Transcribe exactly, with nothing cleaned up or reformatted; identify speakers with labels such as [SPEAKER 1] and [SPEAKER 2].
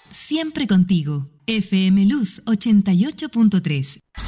[SPEAKER 1] Siempre contigo. F M Luz ochenta y ocho punto tres.